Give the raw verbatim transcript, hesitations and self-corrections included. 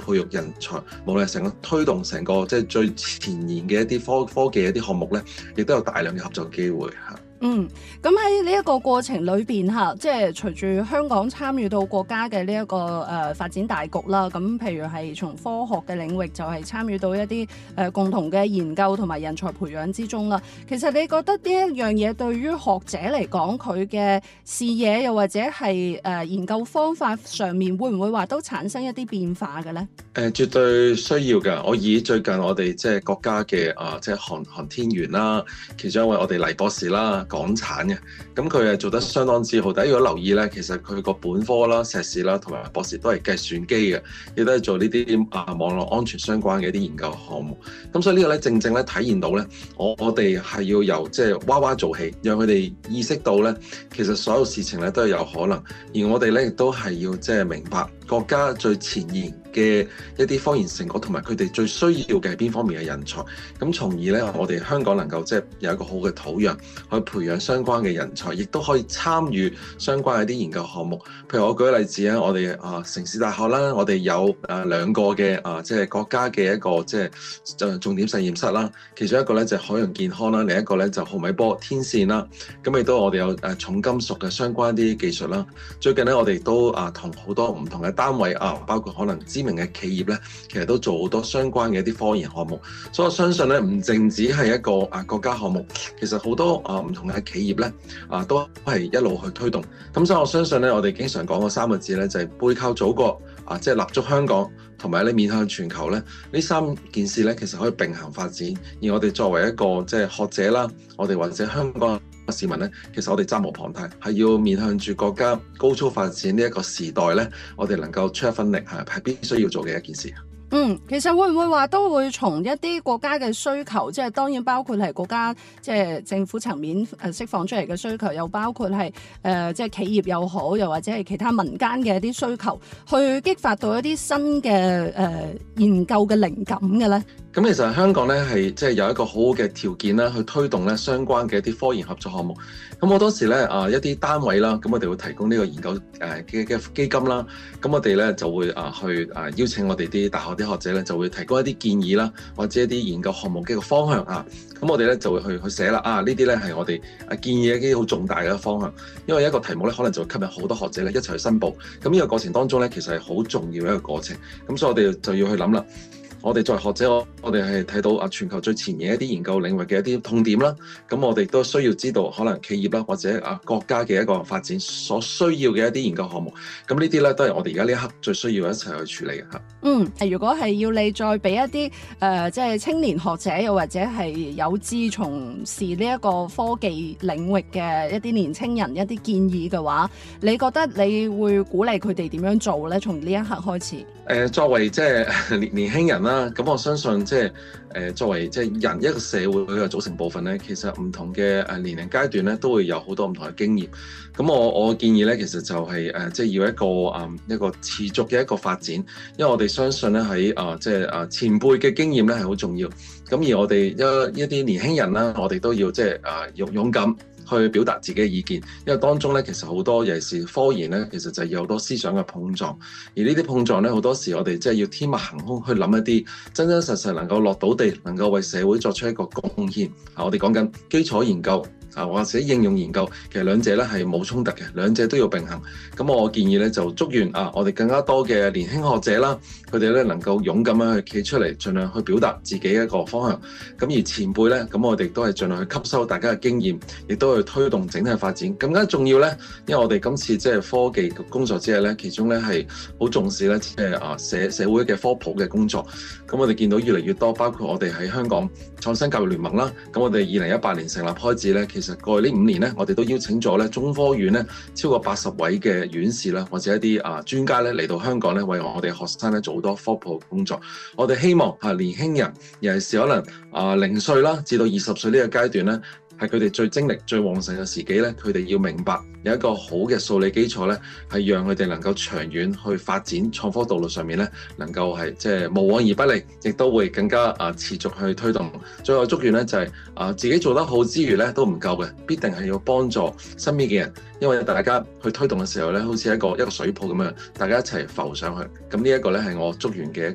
培育人才，無論係成個推動成個即係最前沿嘅一啲科科技一啲項目咧，亦都有大量嘅合作機會嚇。 嗯，咁喺呢一個過程裏邊嚇，即係隨住香港參與到國家嘅呢一個誒、呃、發展大局啦。咁譬如係從科學嘅領域，就係參與到一啲誒、呃、共同嘅研究同埋人才培養之中啦。其實你覺得呢一樣嘢對於學者嚟講，佢嘅視野又或者係誒、呃、研究方法上面，會唔會話都產生一啲變化嘅咧？誒、 呃，絕對需要㗎。我以最近我哋即係國家嘅啊，即係航航天員啦，其中一位我哋黎博士啦。港產嘅，咁佢係做得相當之好。大家如果留意咧，其實佢個本科啦、碩士啦同埋博士都係計算機嘅，亦都係做呢啲啊網絡安全相關嘅一啲研究項目。咁所以呢個咧正正咧體現到咧，我我哋係要由即係娃娃做起，讓佢哋意識到咧，其實所有事情咧都係有可能。而我哋咧亦都係要即係明白國家最前沿嘅一啲科研成果，同埋佢哋最需要嘅係邊方面嘅人才。咁從而咧，我哋香港能夠即係有一個好嘅土壤去培養相關嘅人才，亦都可以參與相關嘅啲研究項目。譬如我舉個例子咧，我哋啊城市大學啦，我哋有誒兩個嘅啊即係國家嘅一個即係誒重點實驗室啦。其中一個咧就係海洋健康啦，另一個咧就毫米波天線啦。咁亦都我哋有誒重金屬嘅相關啲技術啦。最近咧我哋都啊同好多唔同嘅單位啊，包括可能知名嘅企業咧，其實都做好多相關嘅一啲科研項目。所以我相信咧，唔淨止係一個啊國家項目，其實好多啊唔同嘅企業咧啊都係一路去推動。咁所以我相信咧，我哋經常講嗰三個字咧，就係背靠祖國啊，即係立足香港，同埋咧面向全球咧，呢三件事咧其實可以並行發展。而我哋作為一個即係學者啦，我哋或者香港市民咧，其實我哋責無旁貸，係要面向住國家高速發展呢一個時代咧，我哋能夠出一分力，係係必須要做嘅一件事。 嗯，其實會唔會話都會從一啲國家嘅需求，即係當然包括係國家即係政府層面誒釋放出嚟嘅需求，又包括係誒、呃、即係企業又好，又或者係其他民間嘅一啲需求，去激發到一啲新嘅誒、呃、研究嘅靈感嘅咧？ 咁其實香港咧係即係有一個好好嘅條件啦，去推動咧相關嘅一啲科研合作項目。咁好多時咧啊一啲單位啦，咁我哋會提供呢個研究誒嘅嘅基金啦。咁我哋咧就會啊去啊邀請我哋啲大學啲學者咧，就會提供一啲建議啦，或者一啲研究項目嘅一個方向啊。咁我哋咧就會去去寫啦。啊呢啲咧係我哋啊建議一啲好重大嘅方向，因為一個題目咧可能就會吸引好多學者咧一齊去申報。咁呢個過程當中咧，其實係好重要嘅一個過程。咁所以我哋就要去諗啦。我哋作為學者，我我哋係睇到啊全球最前沿一啲研究領域嘅一啲痛點啦。咁我哋都需要知道可能企業啦或者啊國家嘅一個發展所需要嘅一啲研究項目。咁呢啲咧都係我哋而家呢一刻最需要一齊去處理嘅嚇。 嗯，如果係要你再俾一啲誒、呃，即係青年學者又或者係有志從事呢一個科技領域嘅一啲年青人一啲建議嘅話，你覺得你會鼓勵佢哋點樣做咧？從呢一刻開始。 誒、呃、作為即係年年輕人啦，咁我相信即係誒作為即係人一個社會嘅組成部分咧，其實唔同嘅誒年齡階段咧都會有好多唔同嘅經驗。咁我我建議咧，其實就係、是、誒即係要一個誒、嗯、一個持續嘅一個發展，因為我哋相信咧喺誒即係誒前輩嘅經驗咧係好重要。咁而我哋一一啲年輕人啦，我哋都要即係誒勇勇敢去表達自己嘅意見，因為當中咧其實好多尤其是科研咧，其實就係有好多思想嘅碰撞，而呢啲碰撞咧好多時我哋即係要天馬行空去諗一啲真真實實能夠落到地，能夠為社會作出一個貢獻。啊，我哋講緊基礎研究啊，或者應用研究，其實兩者咧係冇衝突嘅，兩者都要並行。咁我建議咧就祝願啊，我哋更加多嘅年輕學者啦，佢哋咧能夠勇敢咁去企出嚟，盡量去表達自己一個方向。咁而前輩咧，咁我哋都係盡量去吸收大家嘅經驗，亦都去推動整體發展。更加重要咧，因為我哋今次即係科技工作之日咧，其中咧係好重視咧，即係啊社社會嘅科普嘅工作。咁我哋見到越嚟越多，包括我哋喺香港創新教育聯盟啦。咁我哋二零一八年成立開始咧，其實過去呢五年咧，我哋都邀請咗咧中科院咧超過八十位嘅院士啦，或者一啲啊專家咧嚟到香港咧，為我哋學生咧做好多科普工作。我哋希望啊年輕人，尤其是可能啊零歲啦至到二十歲呢個階段咧，係佢哋最精力最旺盛嘅時機咧，佢哋要明白有一個好嘅數理基礎咧，係讓佢哋能夠長遠去發展創科道路上面咧，能夠係即係無往而不利，亦都會更加啊持續去推動。最後祝願咧就係啊自己做得好之餘咧都唔夠嘅，必定係要幫助身邊嘅人，因為大家去推動嘅時候咧，好似一個一個水泡咁樣，大家一齊浮上去。咁呢一個咧係我祝願嘅。